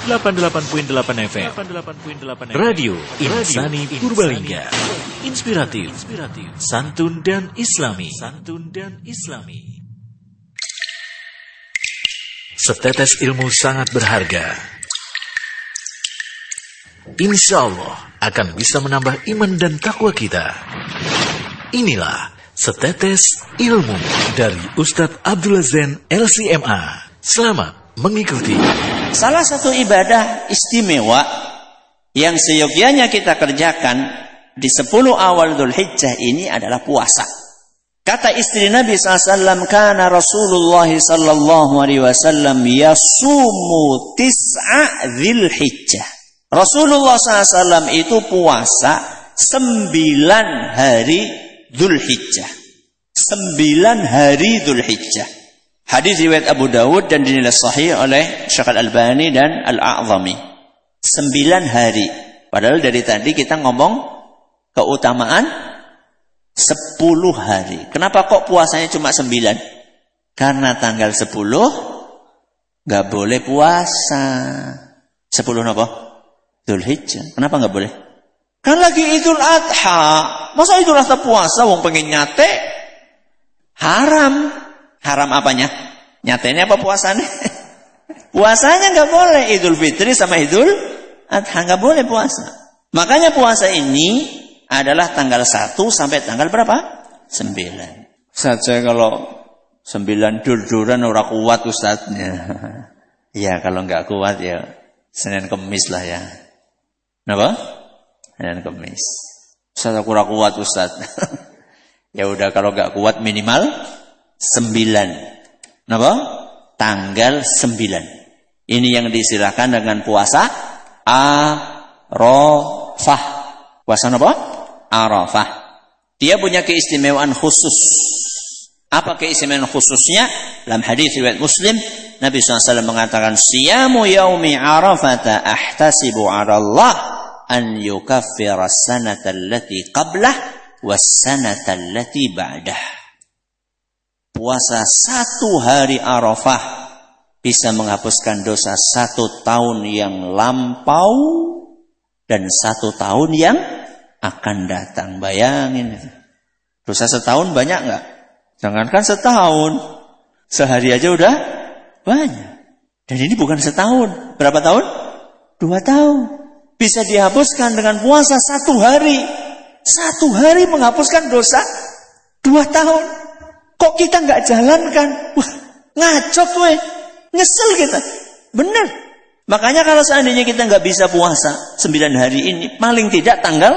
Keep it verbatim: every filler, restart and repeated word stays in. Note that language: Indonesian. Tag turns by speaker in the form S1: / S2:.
S1: delapan puluh delapan koma delapan F M. Radio Insani Purbalingga. Inspiratif, santun dan islami. Santun dan islami. Setetes ilmu sangat berharga. Insya Allah akan bisa menambah iman dan takwa kita. Inilah Setetes Ilmu dari Ustadz Abdullah Zain L C M A. Selamat mengikuti.
S2: Salah satu ibadah istimewa yang seyogyanya kita kerjakan di sepuluh awal Dzulhijjah ini adalah puasa. Kata istri Nabi sallallahu alaihi wasallam, "Kana Rasulullah sallallahu alaihi wasallam yasumu tis'a Dzulhijjah." Rasulullah sallallahu alaihi wasallam itu puasa sembilan hari Dzulhijjah. Sembilan hari Dzulhijjah. Hadis riwayat Abu Dawud dan dinilai sahih oleh Syekh Al-Albani dan Al-A'zami. Sembilan hari. Padahal dari tadi kita ngomong keutamaan sepuluh hari. Kenapa kok puasanya cuma sembilan? Karena tanggal sepuluh gak boleh puasa. Sepuluh apa? Dzulhijjah. Kenapa gak boleh? Kan lagi Idul Adha. Masa Idul Adha puasa? Wong pengen nyate. Haram. Haram apanya? Nyatanya apa puasanya? Puasanya nggak boleh. Idul Fitri sama Idul Adha nggak boleh puasa. Makanya puasa ini adalah tanggal satu sampai tanggal berapa? sembilan. Saja kalau sembilan dur-duran orang kuat ustadznya. Ya kalau nggak kuat ya Senin Kemis lah ya. Kenapa? Senin Kemis. Ustadz aku kurang kuat ustadz. Ya udah kalau nggak kuat minimal sembilan. Kenapa? Tanggal sembilan. Ini yang diistilahkan dengan puasa Arafah. Puasa apa? Arafah. Dia punya keistimewaan khusus. Apa keistimewaan khususnya? Dalam hadis riwayat Muslim, Nabi shallallahu alaihi wasallam mengatakan, "Siyamu yaumi Arafata ahtasibu 'ala Allah an yukaffira as-sanata allati qablah was-sanata allati ba'dah." Puasa satu hari Arafah bisa menghapuskan dosa satu tahun yang lampau dan satu tahun yang akan datang. Bayangin. Dosa setahun banyak nggak? Jangankan setahun. Sehari aja udah banyak. Dan ini bukan setahun. Berapa tahun? Dua tahun. Bisa dihapuskan dengan puasa satu hari. Satu hari menghapuskan dosa dua tahun. Kok kita nggak jalankan? Wah, ngaco gue. Nyesel kita. Benar. Makanya kalau seandainya kita nggak bisa puasa sembilan hari ini, paling tidak tanggal